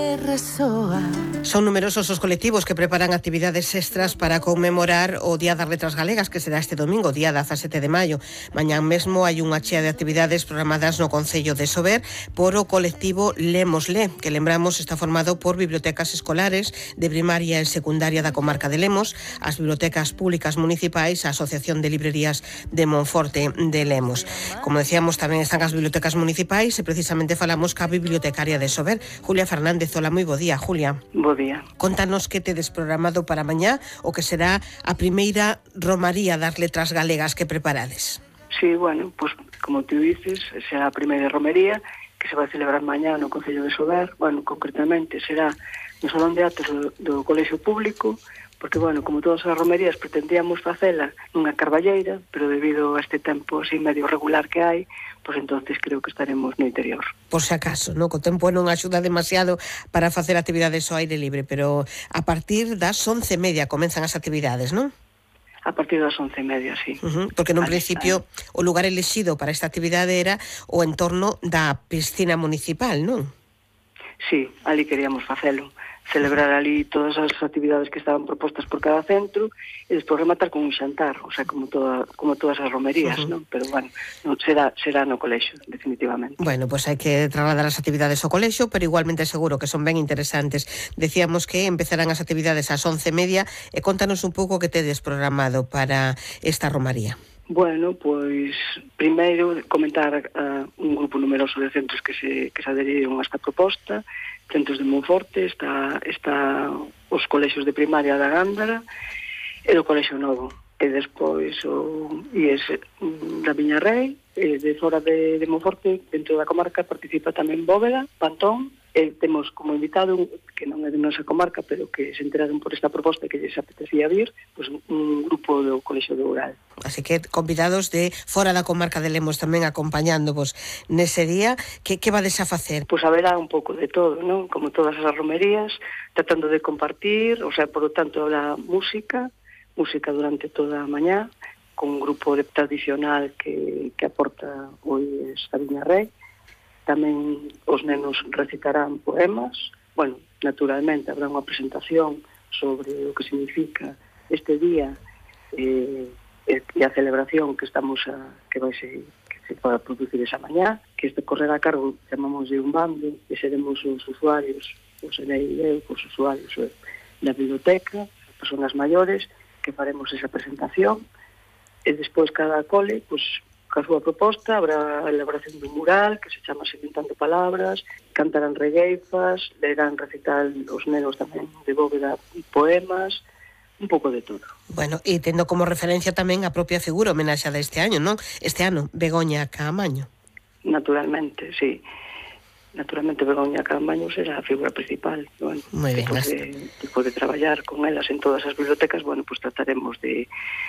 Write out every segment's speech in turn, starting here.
Son numerosos os colectivos que preparan actividades extras para conmemorar o Día das Letras Galegas, que será este domingo, día 17 de maio. Mañán mesmo hai unha chea de actividades programadas no Concello de Sober por o colectivo Lemosle, que lembramos está formado por bibliotecas escolares de primaria e secundaria da comarca de Lemos, as bibliotecas públicas municipais, a Asociación de Librerías de Monforte de Lemos. Como decíamos, tamén están as bibliotecas municipais e precisamente falamos ca bibliotecaria de Sober, Julia Fernández. Hola, moi bo día, Julia. Bo día. Contanos que tedes programado para mañá o que será a primeira romaría das letras galegas que preparades. Sí, bueno, pues como tú dices, será a primeira romería que se vai celebrar mañá no Concello de Sober. Bueno, concretamente será no Salón de Actos do Colexio Público, porque, bueno, como todas as romerías pretendíamos facela nunha carballeira, pero debido a este tempo así medio regular que hai, pois entonces creo que estaremos no interior. Por si acaso, non? O tempo non axuda demasiado para facer actividades ao aire libre, pero a partir das 11:30 comenzan as actividades, non? A partir das 11:30, sí. Porque nun principio o lugar elexido para esta actividade era o entorno da piscina municipal, non? Sí, ali queríamos facelo. Celebrar ali todas as actividades que estaban propostas por cada centro e despois rematar con un xantar, o sea, como todas as romerías, non? Pero, bueno, será no colexio, definitivamente. Bueno, pues hai que trasladar as actividades ao colexio, pero igualmente seguro que son ben interesantes. Decíamos que empezarán as actividades ás 11:30 e contanos un pouco que tedes programado para esta romaría. Bueno, pois primeiro comentar un grupo numeroso de centros que se adheriron a esta proposta. Centros de Monforte, está os colexios de primaria da Gándara e do Colexio Novo. E despois o IES da Viñarrei, de fora de Monforte, dentro da comarca, participa tamén Bóveda, Pantón, e temos como invitado, que non é de nosa comarca, pero que se enteraron por esta proposta que lles apetecía vir, pois un grupo do Colexio de Oural. Así que convidados de fora da comarca de Lemos tamén acompañándovos nese día. Que vades a facer? Pois haberá un pouco de todo, non? Como todas as romerías, tratando de compartir, o sea, por lo tanto, habrá música durante toda a mañá, con un grupo tradicional que aporta hoy esta Viñarrei. Tamén os nenos recitarán poemas. Bueno, naturalmente habrá unha presentación sobre o que significa este día e a celebración que se vai producir esa mañá, que este correrá a cargo, chamamos de un bando, e seremos os usuarios, os usuarios da biblioteca, as persoas maiores, que faremos esa presentación, e despois cada cole, pois, ca súa proposta, habrá a elaboración dun mural que se chama Inventando Palabras, cantarán regueifas, lerán recital os nenos tamén de Bóveda poemas, un pouco de todo. Bueno, e tendo como referencia tamén a propia figura homenaxeada este año, non? Este ano, Begoña Caamaño. Naturalmente, sí. Naturalmente, Begoña Caamaño será a figura principal. Bueno, moi ben. Despois de traballar con elas en todas as bibliotecas, bueno, pues trataremos de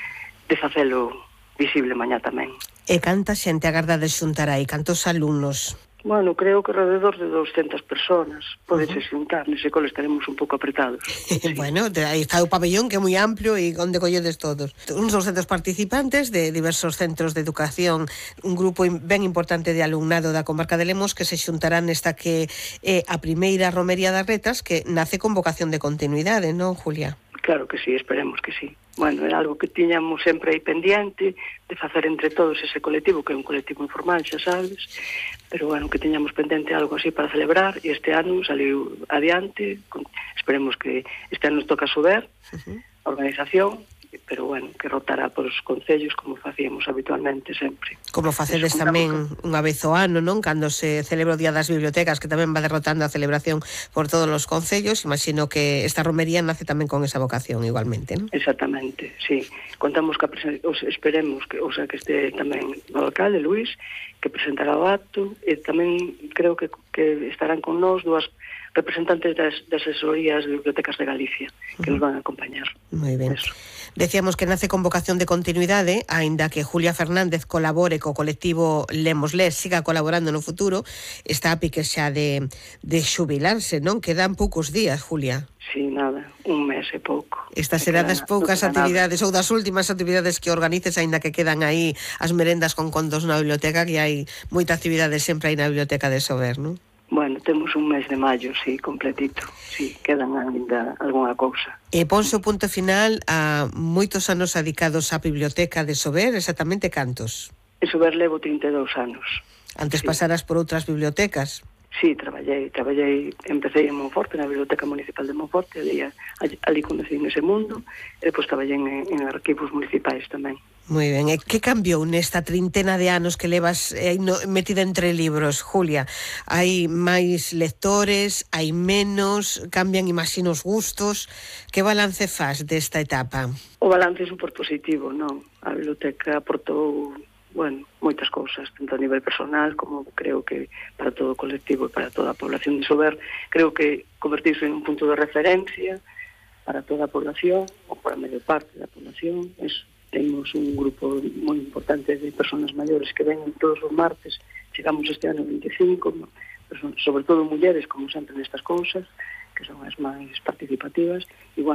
facelo visible mañá tamén. E canta xente agardades xuntar aí? Cantos alumnos? Bueno, creo que alrededor de 200 personas podense xuntar, nese cole estaremos un pouco apretados. Sí. Bueno, aí está o pabellón que é moi amplio e onde colledes todos. Uns 200 participantes de diversos centros de educación, un grupo ben importante de alumnado da comarca de Lemos que se xuntarán nesta que é a primeira romería das letras que nace con vocación de continuidade, non, Julia? Claro que sí, esperemos que sí. Bueno, era algo que tiñamos sempre aí pendiente de facer entre todos ese colectivo, que é un colectivo informal, xa sabes, pero bueno, que tiñamos pendente algo así para celebrar, e este ano saliu adiante, esperemos que este ano nos toca Sober, a organización, pero bueno, que rotará por os concellos como facíamos habitualmente sempre. Como facedes tamén unha vez ao ano, non? Cando se celebra o Día das Bibliotecas, que tamén va derrotando a celebración por todos os concellos, imagino que esta romería nace tamén con esa vocación igualmente, non? Exactamente, sí. Contamos que esperemos que, o sea, que este tamén o alcalde, Luís, que presentará o acto, e tamén creo que estarán con nós dúas representantes das asesorías de bibliotecas de Galicia, que nos van a acompañar. Moi ben. Eso. Decíamos que nace con vocación de continuidade, aínda que Julia Fernández colabore co colectivo Lemosle, siga colaborando no futuro, está a piques xa de xubilarse, non? Quedan poucos días, Julia. Sí, nada, un mes e pouco. Esta será das poucas actividades ou das últimas actividades que organices, aínda que quedan aí as merendas con contos na biblioteca, que hai moita actividade sempre aí na biblioteca de Sober, non? Bueno, temos un mes de maio, sí, completito. Sí, quedan ainda algunha cousa. E ponse o punto final a moitos anos dedicados á biblioteca de Sober, exactamente cantos? En Sober levo 32 anos. Antes Sí. pasaras por outras bibliotecas? Sí, traballei, empecé en Monforte, na Biblioteca Municipal de Monforte, ali conocí ese mundo, e depois traballei en arquivos municipais tamén. Moi ben, e que cambiou nesta trintena de anos que levas metida entre libros, Julia? Hai máis lectores, hai menos, cambian, imagino, os gustos. Que balance faz desta etapa? O balance é super positivo, non? A biblioteca aportou, moitas cousas, tanto a nivel personal como creo que para todo o colectivo e para toda a población de Sober, creo que convertirse en un punto de referencia para toda a población, ou para a maior parte da población. Temos un grupo moi importante de personas maiores que ven todos os martes, chegamos este ano 25, sobre todo mulleres, como sempre nestas cousas, que son as máis participativas, igual